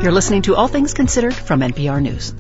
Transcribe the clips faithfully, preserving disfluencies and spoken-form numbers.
You're listening to All Things Considered from N P R News.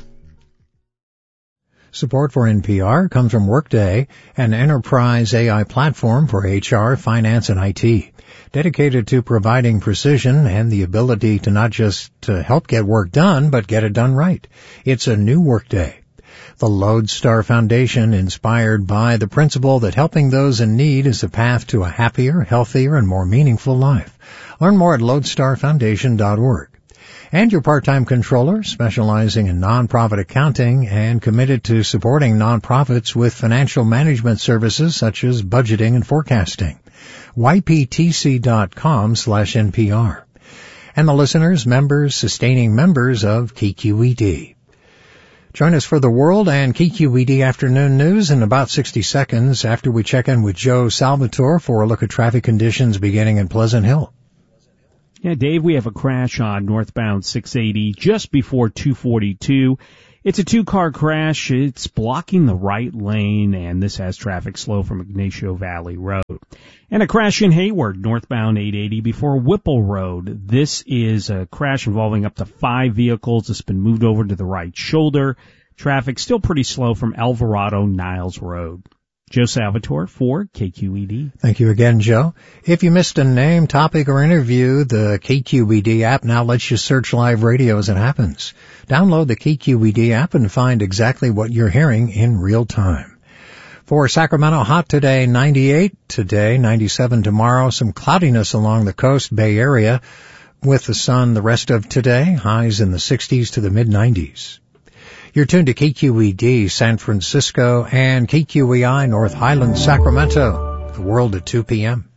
Support for N P R comes from Workday, an enterprise A I platform for H R, finance, and I T, dedicated to providing precision and the ability to not just to help get work done, but get it done right. It's a new Workday. The Lodestar Foundation, inspired by the principle that helping those in need is a path to a happier, healthier, and more meaningful life. Learn more at lodestar foundation dot org. And your part-time controller, specializing in nonprofit accounting and committed to supporting nonprofits with financial management services such as budgeting and forecasting. Y P T C dot com slash N P R. And the listeners, members, sustaining members of K Q E D. Join us for the World and K Q E D Afternoon News in about sixty seconds after we check in with Joe Salvatore for a look at traffic conditions beginning in Pleasant Hill. Yeah, Dave, we have a crash on northbound six eighty just before two forty-two. It's a two-car crash. It's blocking the right lane, and this has traffic slow from Ignacio Valley Road. And a crash in Hayward, northbound eight eighty before Whipple Road. This is a crash involving up to five vehicles. It's been moved over to the right shoulder. Traffic still pretty slow from Alvarado Niles Road. Joe Salvatore for K Q E D. Thank you again, Joe. If you missed a name, topic, or interview, the K Q E D app now lets you search live radio as it happens. Download the K Q E D app and find exactly what you're hearing in real time. For Sacramento, hot today, ninety-eight today, ninety-seven tomorrow. Some cloudiness along the coast, Bay Area, with the sun the rest of today. Highs in the sixties to the mid-nineties. You're tuned to K Q E D San Francisco and K Q E I North Highlands, Sacramento. The World at two p.m.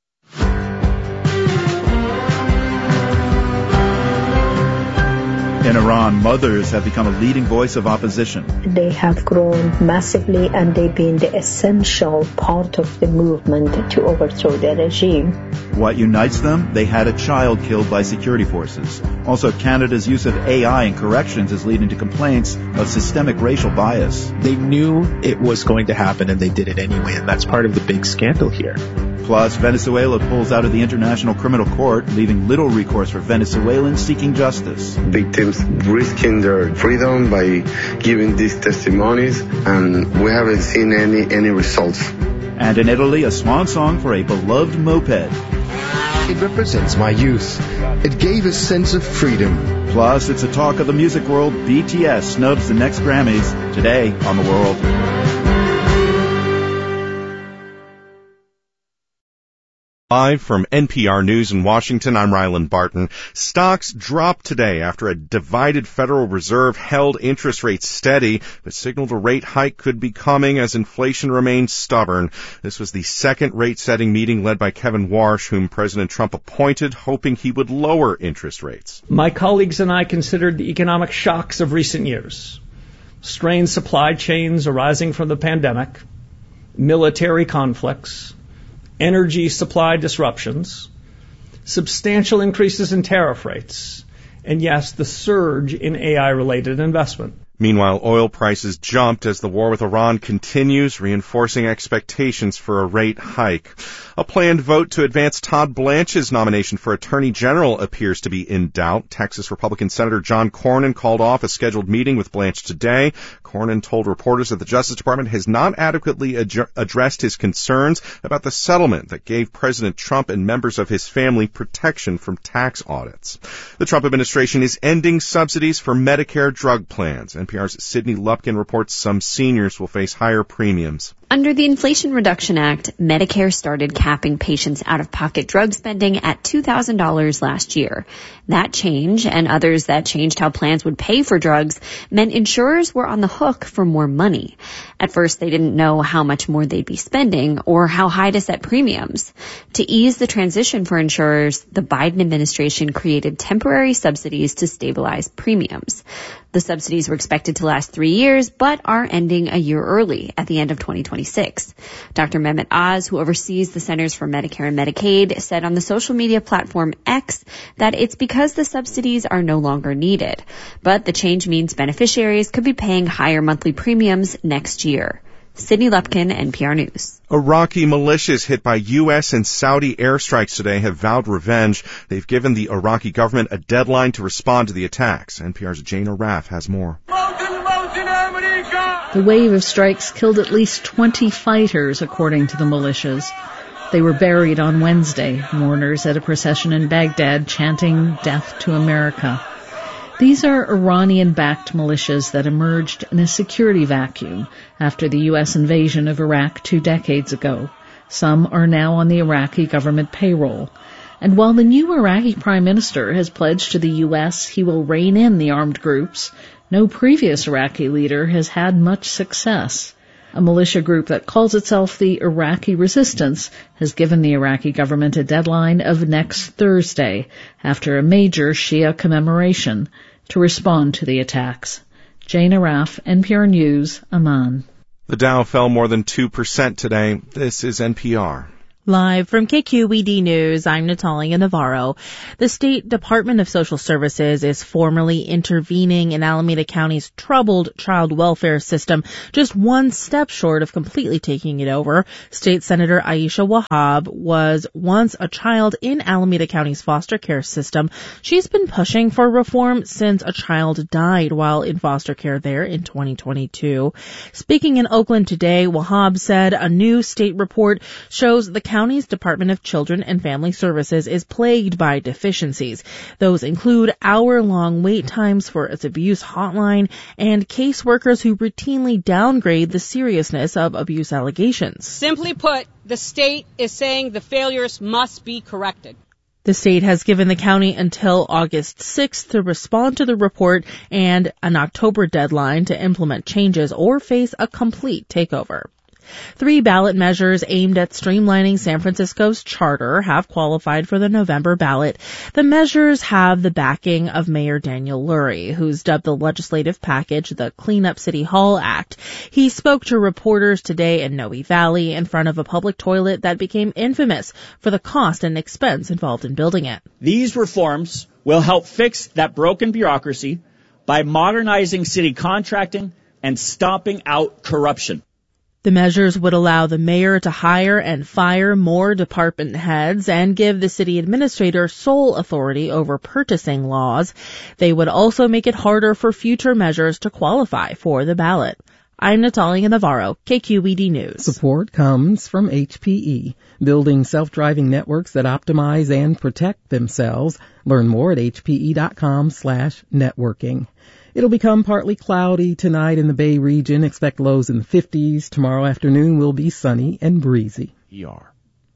In Iran, mothers have become a leading voice of opposition. They have grown massively, and they've been the essential part of the movement to overthrow the regime. What unites them? They had a child killed by security forces. Also, Canada's use of A I in corrections is leading to complaints of systemic racial bias. They knew it was going to happen, and they did it anyway, and that's part of the big scandal here. Plus, Venezuela pulls out of the International Criminal Court, leaving little recourse for Venezuelans seeking justice. Victims risking their freedom by giving these testimonies, and we haven't seen any, any results. And in Italy, a swan song for a beloved moped. It represents my youth. It gave a sense of freedom. Plus, it's a talk of the music world. B T S snubs the next Grammys today on The World. Live from N P R News in Washington, I'm Ryland Barton. Stocks dropped today after a divided Federal Reserve held interest rates steady, but signaled a rate hike could be coming as inflation remains stubborn. This was the second rate-setting meeting led by Kevin Warsh, whom President Trump appointed, hoping he would lower interest rates. My colleagues and I considered the economic shocks of recent years. Strained supply chains arising from the pandemic, military conflicts, energy supply disruptions, substantial increases in tariff rates, and yes, the surge in A I-related investment. Meanwhile, oil prices jumped as the war with Iran continues, reinforcing expectations for a rate hike. A planned vote to advance Todd Blanche's nomination for Attorney General appears to be in doubt. Texas Republican Senator John Cornyn called off a scheduled meeting with Blanche today. Cornyn told reporters that the Justice Department has not adequately ad- addressed his concerns about the settlement that gave President Trump and members of his family protection from tax audits. The Trump administration is ending subsidies for Medicare drug plans. N P R's Sydney Lupkin reports some seniors will face higher premiums. Under the Inflation Reduction Act, Medicare started capping patients' out-of-pocket drug spending at two thousand dollars last year. That change, and others that changed how plans would pay for drugs, meant insurers were on the hook for more money. At first, they didn't know how much more they'd be spending or how high to set premiums. To ease the transition for insurers, the Biden administration created temporary subsidies to stabilize premiums. The subsidies were expected to last three years, but are ending a year early at the end of twenty twenty-six. Doctor Mehmet Oz, who oversees the Centers for Medicare and Medicaid, said on the social media platform X that it's because the subsidies are no longer needed. But the change means beneficiaries could be paying higher monthly premiums next year. Sydney Lupkin, N P R News. Iraqi militias hit by U S and Saudi airstrikes today have vowed revenge. They've given the Iraqi government a deadline to respond to the attacks. N P R's Jane Araf has more. The wave of strikes killed at least twenty fighters, according to the militias. They were buried on Wednesday, mourners at a procession in Baghdad chanting "Death to America." These are Iranian-backed militias that emerged in a security vacuum after the U S invasion of Iraq two decades ago. Some are now on the Iraqi government payroll. And while the new Iraqi prime minister has pledged to the U S he will rein in the armed groups, no previous Iraqi leader has had much success. A militia group that calls itself the Iraqi Resistance has given the Iraqi government a deadline of next Thursday, after a major Shia commemoration, to respond to the attacks. Jane Araf, N P R News, Amman. The Dow fell more than two percent today. This is N P R. Live from K Q E D News, I'm Natalia Navarro. The State Department of Social Services is formally intervening in Alameda County's troubled child welfare system, just one step short of completely taking it over. State Senator Aisha Wahab was once a child in Alameda County's foster care system. She's been pushing for reform since a child died while in foster care there in twenty twenty-two. Speaking in Oakland today, Wahab said a new state report shows the county's Department of Children and Family Services is plagued by deficiencies. Those include hour-long wait times for its abuse hotline and caseworkers who routinely downgrade the seriousness of abuse allegations. Simply put, the state is saying the failures must be corrected. The state has given the county until August sixth to respond to the report and an October deadline to implement changes or face a complete takeover. Three ballot measures aimed at streamlining San Francisco's charter have qualified for the November ballot. The measures have the backing of Mayor Daniel Lurie, who's dubbed the legislative package the Clean Up City Hall Act. He spoke to reporters today in Noe Valley in front of a public toilet that became infamous for the cost and expense involved in building it. These reforms will help fix that broken bureaucracy by modernizing city contracting and stomping out corruption. The measures would allow the mayor to hire and fire more department heads and give the city administrator sole authority over purchasing laws. They would also make it harder for future measures to qualify for the ballot. I'm Natalia Navarro, K Q E D News. Support comes from H P E, building self-driving networks that optimize and protect themselves. Learn more at hpe.com slash networking. It'll become partly cloudy tonight in the Bay region. Expect lows in the fifties. Tomorrow afternoon will be sunny and breezy. E R.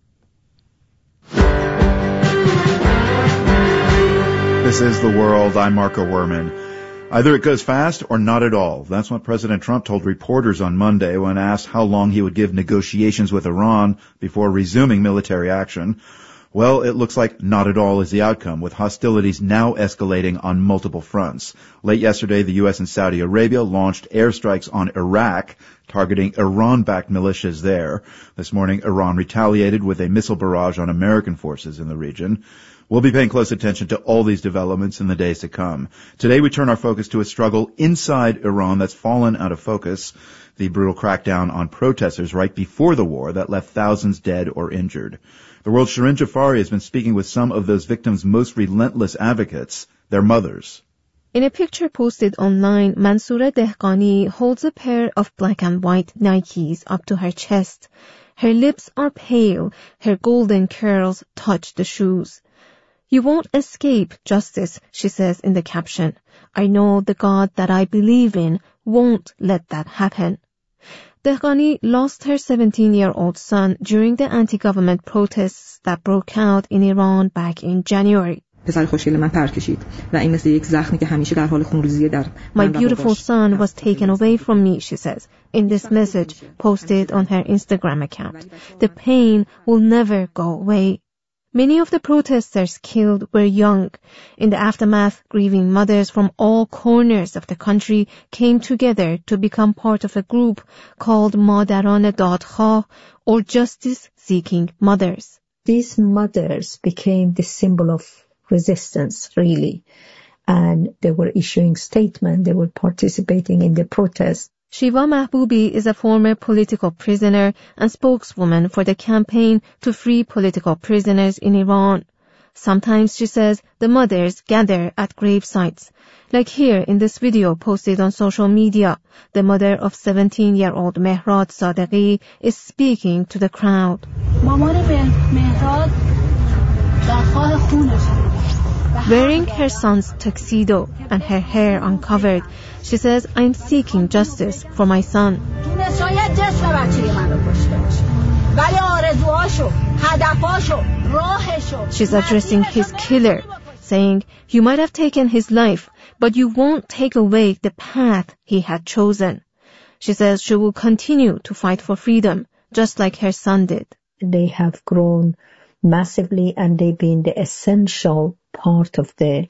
This is The World. I'm Marco Werman. Either it goes fast or not at all. That's what President Trump told reporters on Monday when asked how long he would give negotiations with Iran before resuming military action. Well, it looks like not at all is the outcome, with hostilities now escalating on multiple fronts. Late yesterday, the U S and Saudi Arabia launched airstrikes on Iraq, targeting Iran-backed militias there. This morning, Iran retaliated with a missile barrage on American forces in the region. We'll be paying close attention to all these developments in the days to come. Today, we turn our focus to a struggle inside Iran that's fallen out of focus, the brutal crackdown on protesters right before the war that left thousands dead or injured. The world's Shirin Jafari has been speaking with some of those victims' most relentless advocates, their mothers. In a picture posted online, Mansoura Dehqani holds a pair of black and white Nikes up to her chest. Her lips are pale, her golden curls touch the shoes. "You won't escape justice," she says in the caption. "I know the God that I believe in won't let that happen." Dehqani lost her seventeen-year-old son during the anti-government protests that broke out in Iran back in January. "My beautiful son was taken away from me," she says, in this message posted on her Instagram account. "The pain will never go away." Many of the protesters killed were young. In the aftermath, grieving mothers from all corners of the country came together to become part of a group called Madaran Dadkhwah, or Justice-Seeking Mothers. These mothers became the symbol of resistance, really. And they were issuing statements, they were participating in the protests, Shiva Mahboobi is a former political prisoner and spokeswoman for the campaign to free political prisoners in Iran. Sometimes, she says, the mothers gather at grave sites. Like here in this video posted on social media, the mother of seventeen-year-old Mehrad Sadeghi is speaking to the crowd. Wearing her son's tuxedo and her hair uncovered, she says, I'm seeking justice for my son. She's addressing his killer, saying, you might have taken his life, but you won't take away the path he had chosen. She says she will continue to fight for freedom, just like her son did. They have grown massively and they've been the essential part of the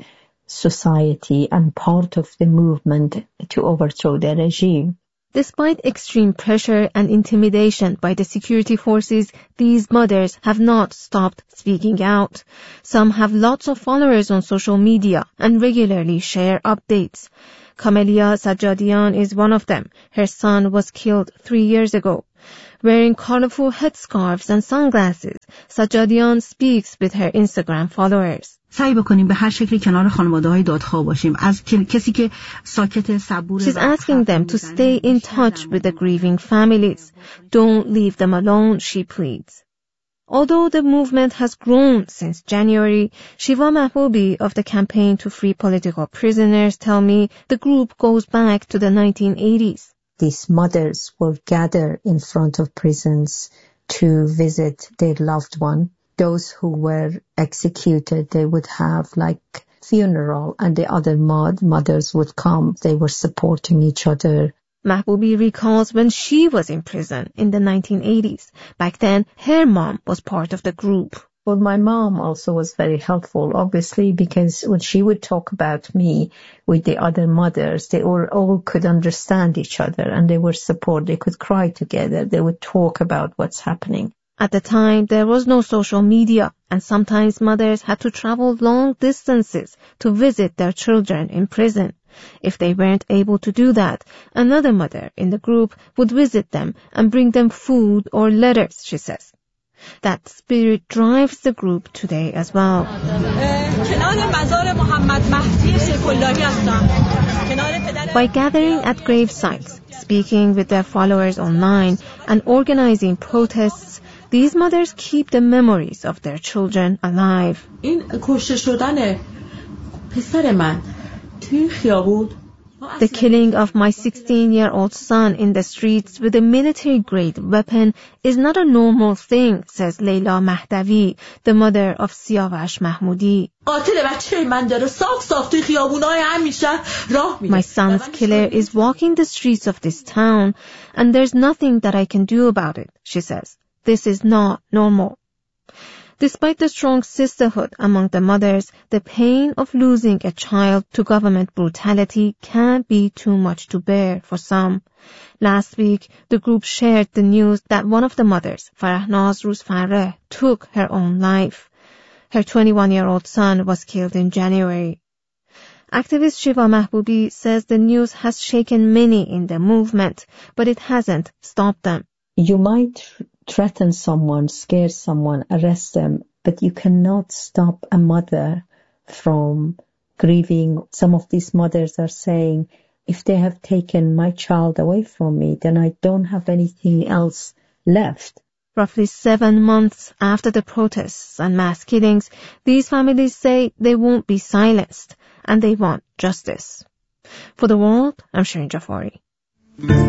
society and part of the movement to overthrow the regime. Despite extreme pressure and intimidation by the security forces, these mothers have not stopped speaking out. Some have lots of followers on social media and regularly share updates. Kamelia Sajjadian is one of them. Her son was killed three years ago. Wearing colorful headscarves and sunglasses, Sajjadian speaks with her Instagram followers. سعی بکنیم به هر شکلی کنار خانواده‌های دادخواه باشیم. از کسی که ساکت صبور. She's asking them to stay in touch with the grieving families. Don't leave them alone, she pleads. Although the movement has grown since January, Shiva Mahboobi of the Campaign to Free Political Prisoners tell me the group goes back to the nineteen eighties. These mothers will gather in front of prisons to visit their loved one. Those who were executed, they would have like funeral, and the other mod mothers would come. They were supporting each other. Mahboobi recalls when she was in prison in the nineteen eighties. Back then, her mom was part of the group. Well, my mom also was very helpful, obviously, because when she would talk about me with the other mothers, they all, all could understand each other and they were support. They could cry together. They would talk about what's happening. At the time, there was no social media, and sometimes mothers had to travel long distances to visit their children in prison. If they weren't able to do that, another mother in the group would visit them and bring them food or letters, she says. That spirit drives the group today as well. By gathering at grave sites, speaking with their followers online, and organizing protests, these mothers keep the memories of their children alive. The killing of my sixteen-year-old son in the streets with a military-grade weapon is not a normal thing, says Leila Mahdavi, the mother of Siavash Mahmoudi. My son's killer is walking the streets of this town, and there's nothing that I can do about it, she says. This is not normal. Despite the strong sisterhood among the mothers, the pain of losing a child to government brutality can be too much to bear for some. Last week, the group shared the news that one of the mothers, Farahnaz Ruzfareh, took her own life. Her twenty-one-year-old son was killed in January. Activist Shiva Mahboobi says the news has shaken many in the movement, but it hasn't stopped them. You might threaten someone, scare someone, arrest them, but you cannot stop a mother from grieving. Some of these mothers are saying, if they have taken my child away from me, then I don't have anything else left. Roughly seven months after the protests and mass killings, these families say they won't be silenced and they want justice. For The World, I'm Shirin Jafari.